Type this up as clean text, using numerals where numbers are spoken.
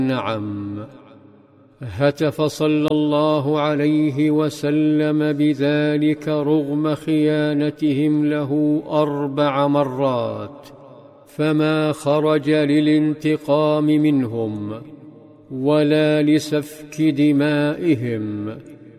نعم. هتف صلى الله عليه وسلم بذلك رغم خيانتهم له 4 مرات، فما خرج للانتقام منهم ولا لسفك دمائهم،